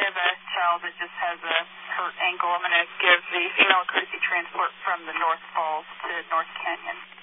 have a child that just has a hurt ankle. I'm going to give the female courtesy transport from the North Falls to North Canyon.